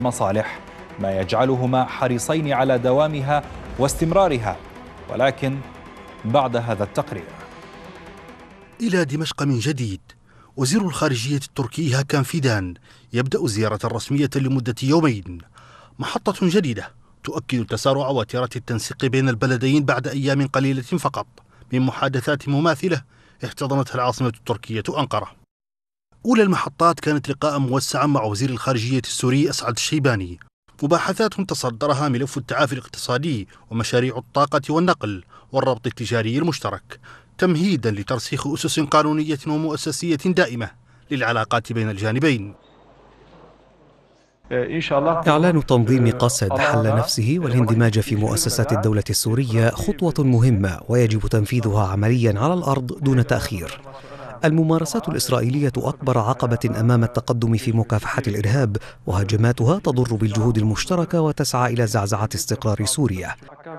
مصالح، ما يجعلهما حريصين على دوامها واستمرارها. ولكن بعد هذا التقرير. إلى دمشق من جديد. وزير الخارجية التركي هاكان فيدان يبدأ زيارة رسمية لمدة يومين. محطة جديدة تؤكد تسارع وتيرة التنسيق بين البلدين بعد أيام قليلة فقط من محادثات مماثلة احتضنتها العاصمة التركية أنقرة. أولى المحطات كانت لقاء موسعا مع وزير الخارجية السوري أسعد الشيباني، مباحثات تصدرها ملف التعافي الاقتصادي ومشاريع الطاقة والنقل والربط التجاري المشترك، تمهيدا لترسيخ أسس قانونية ومؤسسية دائمة للعلاقات بين الجانبين. إن شاء الله إعلان تنظيم قسد حل نفسه والاندماج في مؤسسات الدولة السورية خطوة مهمة ويجب تنفيذها عمليا على الأرض دون تأخير. الممارسات الإسرائيلية أكبر عقبة أمام التقدم في مكافحة الإرهاب، وهجماتها تضر بالجهود المشتركة وتسعى إلى زعزعة استقرار سوريا.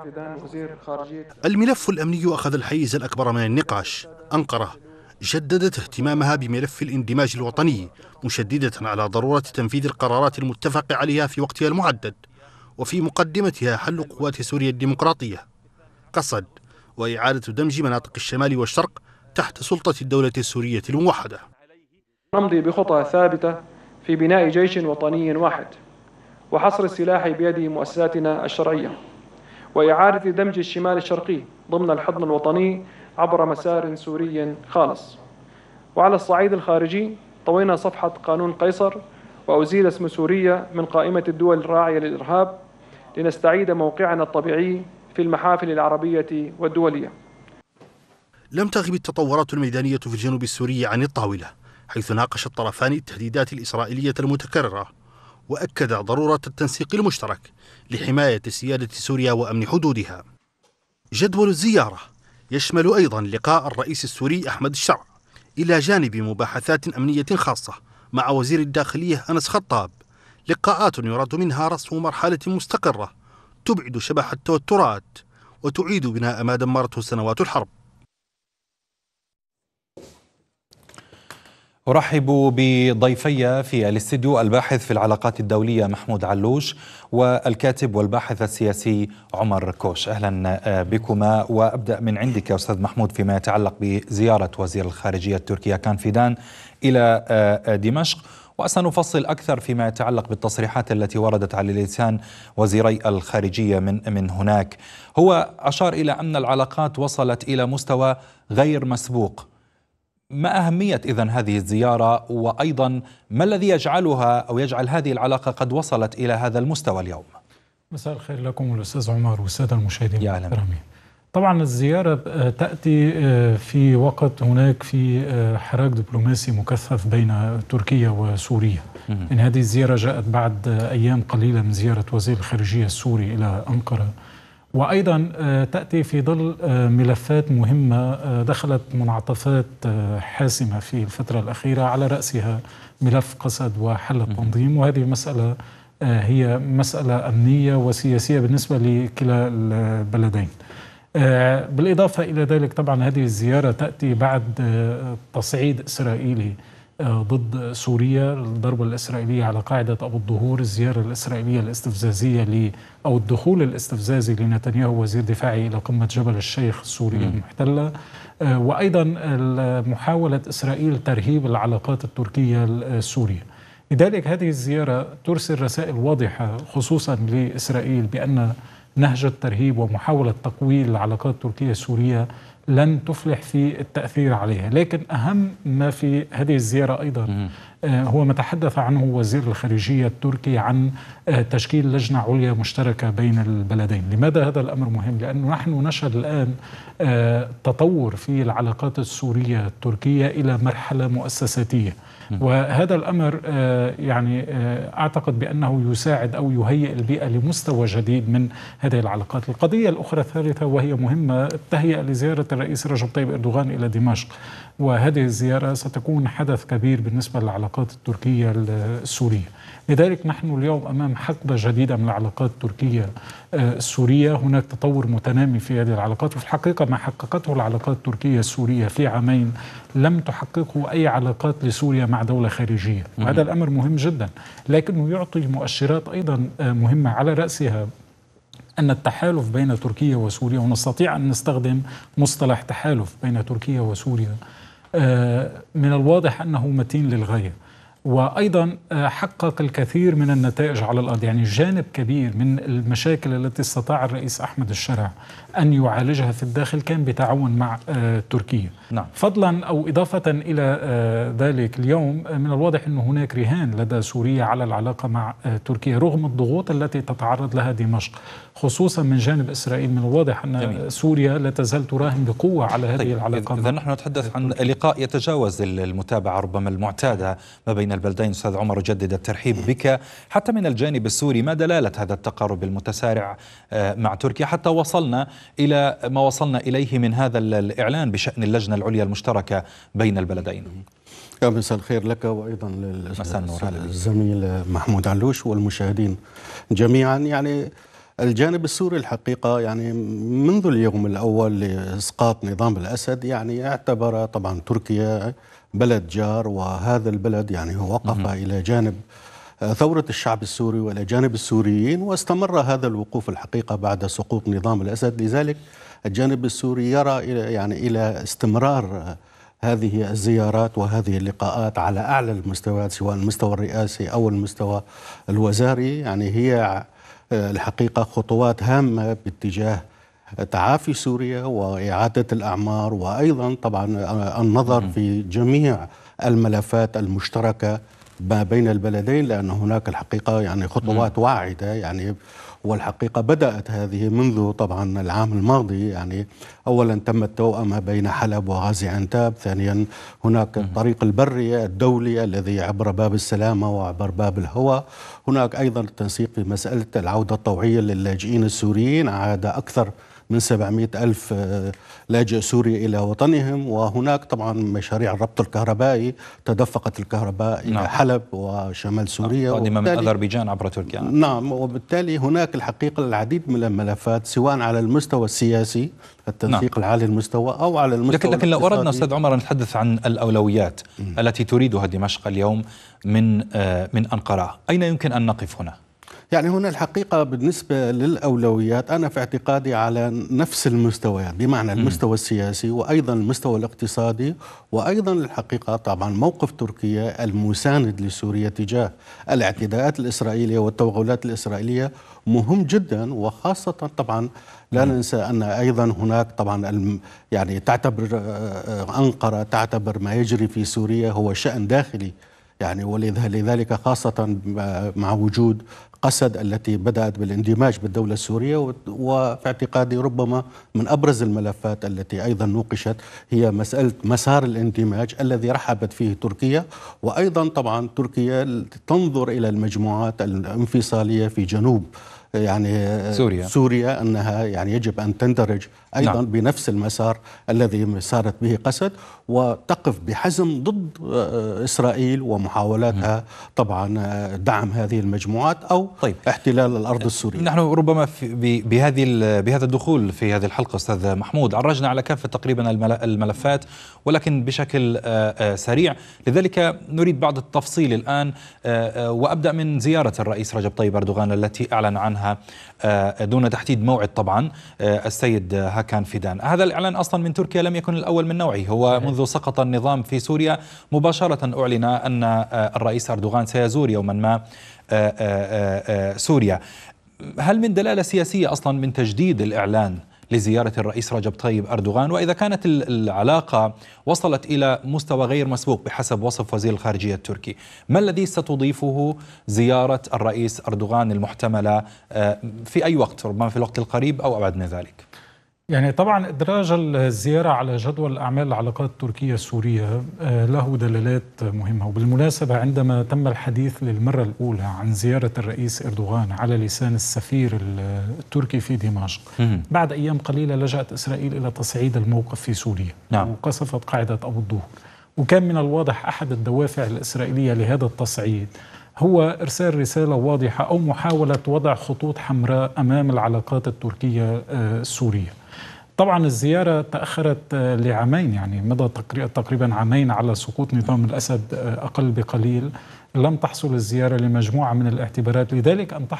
الملف الأمني أخذ الحيز الأكبر من النقاش. أنقرة جددت اهتمامها بملف الاندماج الوطني، مشددة على ضرورة تنفيذ القرارات المتفق عليها في وقتها المحدد، وفي مقدمتها حل قوات سوريا الديمقراطية، قسد، وإعادة دمج مناطق الشمال والشرق تحت سلطة الدولة السورية الموحدة. نمضي بخطى ثابتة في بناء جيش وطني واحد، وحصر السلاح بيد مؤسساتنا الشرعية، وإعادة دمج الشمال الشرقي ضمن الحضن الوطني عبر مسار سوري خالص. وعلى الصعيد الخارجي طوينا صفحة قانون قيصر، وأزيل اسم سوريا من قائمة الدول الراعية للإرهاب لنستعيد موقعنا الطبيعي في المحافل العربية والدولية. لم تغب التطورات الميدانية في الجنوب السوري عن الطاولة، حيث ناقش الطرفان التهديدات الإسرائيلية المتكررة، وأكد ضرورة التنسيق المشترك لحماية سيادة سوريا وأمن حدودها. جدول الزيارة يشمل أيضا لقاء الرئيس السوري أحمد الشرع، إلى جانب مباحثات أمنية خاصة مع وزير الداخلية أنس خطاب، لقاءات يراد منها رسم مرحلة مستقرة تبعد شبح التوترات وتعيد بناء ما دمرته سنوات الحرب. أرحب بضيفي في الاستديو الباحث في العلاقات الدولية محمود علوش، والكاتب والباحث السياسي عمر كوش. أهلا بكما. وأبدأ من عندك يا أستاذ محمود فيما يتعلق بزيارة وزير الخارجية التركي هاكان فيدان إلى دمشق، وسنفصل أكثر فيما يتعلق بالتصريحات التي وردت على لسان وزيري الخارجية من هناك. هو أشار إلى أن العلاقات وصلت إلى مستوى غير مسبوق. ما أهمية إذن هذه الزيارة، وأيضا ما الذي يجعلها أو يجعل هذه العلاقة قد وصلت إلى هذا المستوى اليوم؟ مساء الخير لكم الأستاذ عمر والسادة المشاهدين الكرام. طبعا الزيارة تأتي في وقت هناك في حراك دبلوماسي مكثف بين تركيا وسوريا. إن هذه الزيارة جاءت بعد أيام قليلة من زيارة وزير الخارجية السوري إلى أنقرة، وأيضا تأتي في ظل ملفات مهمة دخلت منعطفات حاسمة في الفترة الأخيرة، على رأسها ملف قسد وحل التنظيم، وهذه مسألة هي مسألة أمنية وسياسية بالنسبة لكلا البلدين. بالإضافة إلى ذلك طبعا هذه الزيارة تأتي بعد تصعيد إسرائيلي ضد سوريا، الضربة الإسرائيلية على قاعدة أبو الظهور، الزيارة الإسرائيلية الاستفزازية أو الدخول الاستفزازي لنتنياهو وزير دفاعه إلى قمة جبل الشيخ السورية المحتلة، وأيضا محاولة إسرائيل ترهيب العلاقات التركية السورية. لذلك هذه الزيارة ترسل رسائل واضحة خصوصا لإسرائيل بأن نهج الترهيب ومحاولة تقويض العلاقات التركية السورية لن تفلح في التأثير عليها. لكن أهم ما في هذه الزيارة أيضا هو ما تحدث عنه وزير الخارجية التركي عن تشكيل لجنة عليا مشتركة بين البلدين. لماذا هذا الأمر مهم؟ لأنه نحن نشهد الآن تطور في العلاقات السورية التركية إلى مرحلة مؤسساتية، وهذا الأمر يعني أعتقد بأنه يساعد أو يهيئ البيئة لمستوى جديد من هذه العلاقات. القضية الأخرى الثالثة وهي مهمة، التهيئة لزيارة الرئيس رجب طيب أردوغان إلى دمشق. وهذه الزيارة ستكون حدث كبير بالنسبة للعلاقات التركية السورية. لذلك نحن اليوم أمام حقبة جديدة من العلاقات التركية السورية. هناك تطور متنامي في هذه العلاقات، وفي الحقيقة ما حققته العلاقات التركية السورية في عامين لم تحققه أي علاقات لسوريا مع دولة خارجية. وهذا الأمر مهم جدا، لكنه يعطي مؤشرات أيضا مهمة، على رأسها أن التحالف بين تركيا وسوريا، ونستطيع أن نستخدم مصطلح تحالف بين تركيا وسوريا، من الواضح أنه متين للغاية، وأيضا حقق الكثير من النتائج على الأرض. يعني جانب كبير من المشاكل التي استطاع الرئيس أحمد الشرع أن يعالجها في الداخل كان بتعاون مع تركيا. نعم. فضلا أو إضافة إلى ذلك، اليوم من الواضح أن هناك رهان لدى سوريا على العلاقة مع تركيا رغم الضغوط التي تتعرض لها دمشق، خصوصا من جانب إسرائيل. من الواضح أن جميل. سوريا لا تزال تراهن بقوة على هذه العلاقة. إذا نحن نتحدث عن لقاء يتجاوز المتابعة ربما المعتادة ما بين البلدين. أستاذ عمر، أجدد الترحيب بك. حتى من الجانب السوري، ما دلالة هذا التقارب المتسارع مع تركيا حتى وصلنا إلى ما وصلنا إليه من هذا الإعلان بشأن اللجنة العليا المشتركة بين البلدين؟ مساء الخير لك وأيضا للزميل محمود علوش والمشاهدين جميعا. يعني الجانب السوري الحقيقة يعني منذ اليوم الأول لإسقاط نظام الأسد يعني اعتبر طبعا تركيا بلد جار، وهذا البلد يعني وقف إلى جانب ثورة الشعب السوري وإلى جانب السوريين، واستمر هذا الوقوف الحقيقة بعد سقوط نظام الأسد. لذلك الجانب السوري يرى إلى استمرار هذه الزيارات وهذه اللقاءات على أعلى المستويات، سواء المستوى الرئاسي أو المستوى الوزاري. يعني هي الحقيقة خطوات هامة باتجاه تعافي سوريا وإعادة الأعمار، وأيضا طبعا النظر في جميع الملفات المشتركة ما بين البلدين، لأن هناك الحقيقة يعني خطوات واعدة يعني. والحقيقة بدأت هذه منذ طبعا العام الماضي. يعني أولا تم التوأمة بين حلب وغازي عنتاب، ثانيا هناك الطريق البري الدولي الذي عبر باب السلامة وعبر باب الهوى. هناك أيضا التنسيق في مسألة العودة الطوعية للاجئين السوريين، عاد أكثر من 700 ألف لاجئ سوري إلى وطنهم. وهناك طبعا مشاريع الربط الكهربائي، تدفقت الكهرباء إلى حلب وشمال سوريا قادمة من أذربيجان عبر تركيا. نعم، وبالتالي هناك الحقيقة العديد من الملفات سواء على المستوى السياسي التنسيق العالي المستوى أو على المستوى لكن لو أردنا أستاذ عمر نتحدث عن الأولويات التي تريدها دمشق اليوم من أنقرة، أين يمكن أن نقف هنا؟ يعني هنا الحقيقة بالنسبة للأولويات أنا في اعتقادي على نفس المستويات، بمعنى المستوى السياسي وأيضا المستوى الاقتصادي، وأيضا الحقيقة طبعا موقف تركيا المساند لسوريا تجاه الاعتداءات الإسرائيلية والتوغلات الإسرائيلية مهم جدا. وخاصة طبعا لا ننسى أن أيضا هناك طبعا يعني تعتبر أنقرة تعتبر ما يجري في سوريا هو شأن داخلي يعني، ولذلك خاصة مع وجود قسد التي بدأت بالاندماج بالدولة السورية. وفي اعتقادي ربما من أبرز الملفات التي أيضا نوقشت هي مسألة مسار الاندماج الذي رحبت فيه تركيا. وأيضا طبعا تركيا تنظر إلى المجموعات الانفصالية في جنوب يعني سوريا أنها يعني يجب أن تندرج أيضا بنفس المسار الذي سارت به قسد، وتقف بحزم ضد إسرائيل ومحاولاتها طبعا دعم هذه المجموعات أو احتلال الأرض السورية. نحن ربما بهذا الدخول في هذه الحلقة أستاذ محمود عرجنا على كافة تقريبا الملفات، ولكن بشكل سريع. لذلك نريد بعض التفصيل الآن، وأبدأ من زيارة الرئيس رجب طيب أردوغان التي أعلن عنها دون تحديد موعد طبعا السيد هاكان فيدان. هذا الإعلان أصلا من تركيا لم يكن الأول من نوعه، هو منذ سقط النظام في سوريا مباشرة أعلن أن الرئيس أردوغان سيزور يوما ما سوريا. هل من دلالة سياسية أصلا من تجديد الإعلان لزيارة الرئيس رجب طيب أردوغان؟ وإذا كانت العلاقة وصلت إلى مستوى غير مسبوق بحسب وصف وزير الخارجية التركي، ما الذي ستضيفه زيارة الرئيس أردوغان المحتملة في أي وقت، ربما في الوقت القريب أو أبعد من ذلك؟ يعني طبعا إدراج الزيارة على جدول أعمال العلاقات التركية السورية له دلالات مهمة. وبالمناسبة عندما تم الحديث للمرة الأولى عن زيارة الرئيس إردوغان على لسان السفير التركي في دمشق، بعد أيام قليلة لجأت إسرائيل إلى تصعيد الموقف في سوريا وقصفت قاعدة أبو الظهر. وكان من الواضح أحد الدوافع الإسرائيلية لهذا التصعيد هو إرسال رسالة واضحة أو محاولة وضع خطوط حمراء أمام العلاقات التركية السورية. طبعا الزيارة تأخرت لعامين، يعني مضى تقريبا عامين على سقوط نظام الأسد أقل بقليل. لم تحصل الزيارة لمجموعة من الاعتبارات، لذلك أن